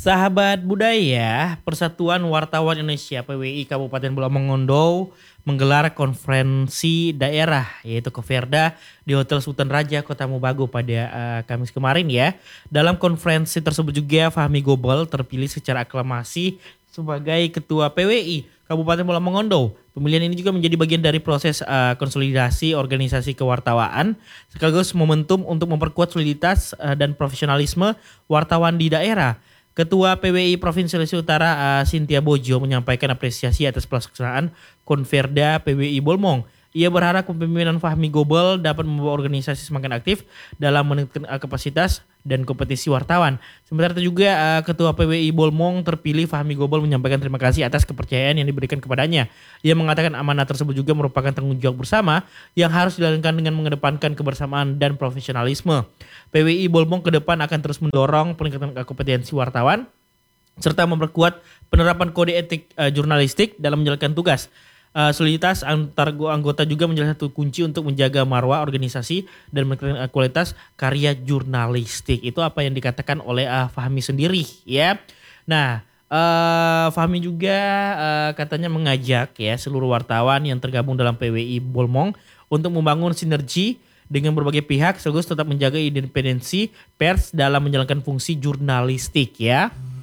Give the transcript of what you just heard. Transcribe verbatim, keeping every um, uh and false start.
Sahabat budaya, Persatuan Wartawan Indonesia P W I Kabupaten Pulau Mongondo menggelar konferensi daerah yaitu Koferda di Hotel Sultan Raja Kota Mobagu pada uh, Kamis kemarin ya. Dalam konferensi tersebut juga Fahmi Gobel terpilih secara aklamasi sebagai Ketua P W I Kabupaten Pulau Mongondo. Pemilihan ini juga menjadi bagian dari proses uh, konsolidasi organisasi kewartawaan sekaligus momentum untuk memperkuat soliditas uh, dan profesionalisme wartawan di daerah. Ketua P W I Provinsi Sulawesi Utara uh, Cynthia Bojo menyampaikan apresiasi atas pelaksanaan Konferda P W I Bolmong. Ia berharap kepemimpinan Fahmi Gobel dapat membawa organisasi semakin aktif dalam meningkatkan uh, kapasitas dan kompetisi wartawan. Sementara itu juga uh, Ketua P W I Bolmong terpilih Fahmi Gobel menyampaikan terima kasih atas kepercayaan yang diberikan kepadanya. Ia mengatakan amanah tersebut juga merupakan tanggung jawab bersama yang harus dilakukan dengan mengedepankan kebersamaan dan profesionalisme. P W I Bolmong ke depan akan terus mendorong peningkatan kompetensi wartawan serta memperkuat penerapan kode etik uh, jurnalistik dalam menjalankan tugas. Uh, soliditas antar anggota juga menjadi satu kunci untuk menjaga marwah organisasi dan meningkatkan kualitas karya jurnalistik. Itu apa yang dikatakan oleh uh, Fahmi sendiri ya. Nah, uh, Fahmi juga uh, katanya mengajak ya seluruh wartawan yang tergabung dalam P W I Bolmong untuk membangun sinergi dengan berbagai pihak sekaligus tetap menjaga independensi pers dalam menjalankan fungsi jurnalistik ya.